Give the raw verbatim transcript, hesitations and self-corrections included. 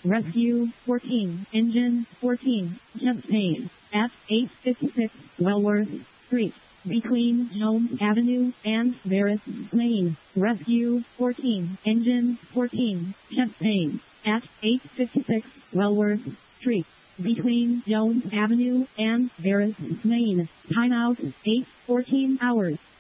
Rescue fourteen, Engine fourteen, Jump Main, at eight fifty-six Wellworth Street, between Jones Avenue and Barrett Lane. Rescue fourteen, Engine fourteen, Jump Main, at eight fifty-six Wellworth Street, between Jones Avenue and Barrett Lane. Timeout eight fourteen hours.